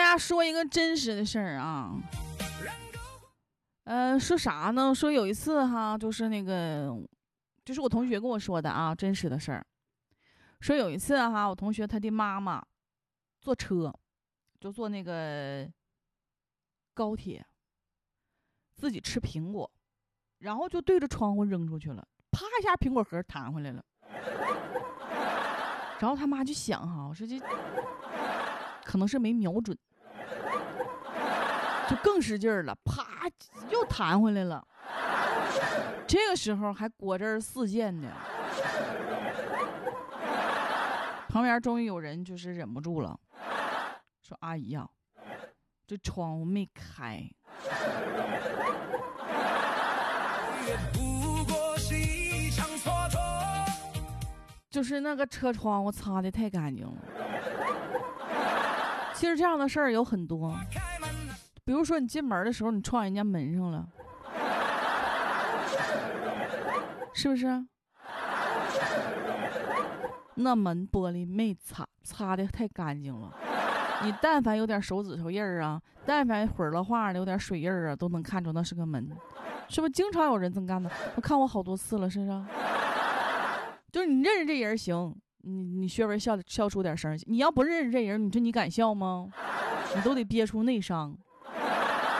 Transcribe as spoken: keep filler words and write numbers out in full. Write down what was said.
家说一个真实的事儿啊。呃，说啥呢？说有一次哈，就是那个，就是我同学跟我说的啊，真实的事儿。说有一次哈，我同学他的妈妈坐车，就坐那个高铁，自己吃苹果，然后就对着窗户扔出去了，啪一下苹果核弹回来了。然后他妈就想哈，我说这可能是没瞄准，就更使劲了，啪又弹回来了。这个时候还果真四溅呢。旁边终于有人就是忍不住了，说：“阿姨呀，这窗户没开。”就是那个车窗户擦得太干净了。其实这样的事儿有很多，比如说你进门的时候你撞人家门上了，是不是？那门玻璃没擦，擦得太干净了。你但凡有点手指头印儿啊，但凡混了画的有点水印儿啊，都能看出那是个门，是不是？经常有人这么干的，我看过好多次了，是不是？就是你认识这人行，你你学文笑笑出点声；你要不认识这人，你说你敢笑吗？你都得憋出内伤。